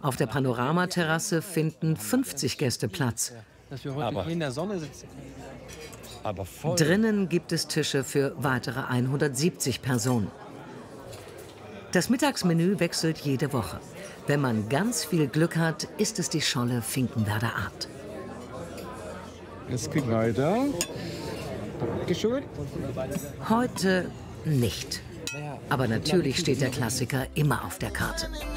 Auf der Panoramaterrasse finden 50 Gäste Platz. Dass wir heute hier in der Sonne sitzen. Aber voll. Drinnen gibt es Tische für weitere 170 Personen. Das Mittagsmenü wechselt jede Woche. Wenn man ganz viel Glück hat, ist es die Scholle Finkenwerder Art. Es geht weiter. Dankeschön. Heute nicht. Aber natürlich steht der Klassiker immer auf der Karte.